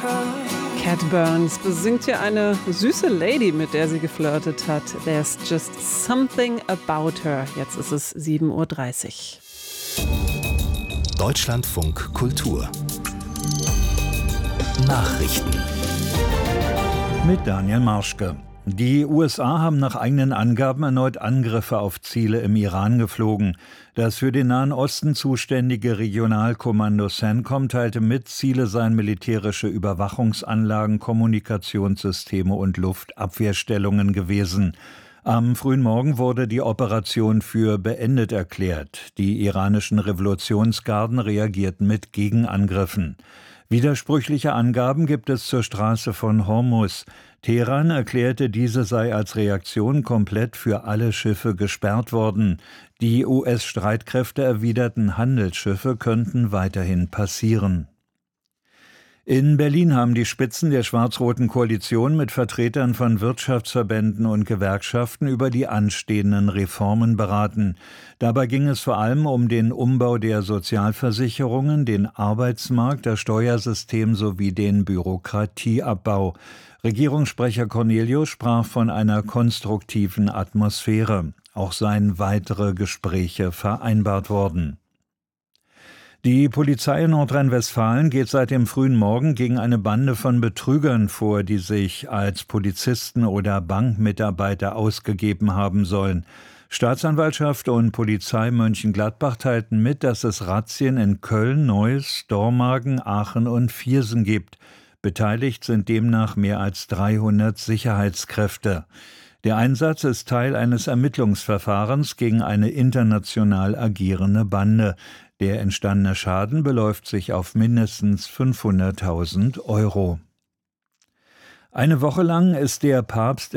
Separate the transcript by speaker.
Speaker 1: Cat Burns besingt hier eine süße Lady, mit der sie geflirtet hat. There's just something about her. Jetzt ist es 7:30 Uhr.
Speaker 2: Deutschlandfunk Kultur Nachrichten
Speaker 3: mit Daniel Marschke. Die USA haben nach eigenen Angaben erneut Angriffe auf Ziele im Iran geflogen. Das für den Nahen Osten zuständige Regionalkommando CENTCOM teilte mit, Ziele seien militärische Überwachungsanlagen, Kommunikationssysteme und Luftabwehrstellungen gewesen. Am frühen Morgen wurde die Operation für beendet erklärt. Die iranischen Revolutionsgarden reagierten mit Gegenangriffen. Widersprüchliche Angaben gibt es zur Straße von Hormuz. Teheran erklärte, diese sei als Reaktion komplett für alle Schiffe gesperrt worden. Die US-Streitkräfte erwiderten, Handelsschiffe könnten weiterhin passieren. In Berlin haben die Spitzen der schwarz-roten Koalition mit Vertretern von Wirtschaftsverbänden und Gewerkschaften über die anstehenden Reformen beraten. Dabei ging es vor allem um den Umbau der Sozialversicherungen, den Arbeitsmarkt, das Steuersystem sowie den Bürokratieabbau. Regierungssprecher Cornelius sprach von einer konstruktiven Atmosphäre. Auch seien weitere Gespräche vereinbart worden. Die Polizei in Nordrhein-Westfalen geht seit dem frühen Morgen gegen eine Bande von Betrügern vor, die sich als Polizisten oder Bankmitarbeiter ausgegeben haben sollen. Staatsanwaltschaft und Polizei Mönchengladbach teilten mit, dass es Razzien in Köln, Neuss, Dormagen, Aachen und Viersen gibt. Beteiligt sind demnach mehr als 300 Sicherheitskräfte. Der Einsatz ist Teil eines Ermittlungsverfahrens gegen eine international agierende Bande. Der entstandene Schaden beläuft sich auf mindestens 500.000 Euro. Eine Woche lang ist der Papst